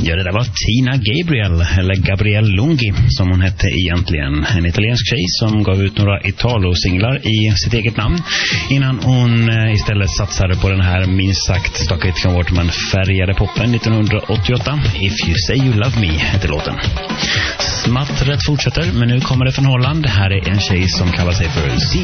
Ja, det där var Tina Gabriel, eller Gabrielle Lunghi som hon hette egentligen. En italiensk tjej som gav ut några Italo-singlar i sitt eget namn innan hon istället satsade på den här minst sagt stakit från vårt man färgade poppen 1988. If You Say You Love Me heter låten. Smattret fortsätter, men nu kommer det från Holland. Här är en tjej som kallar sig för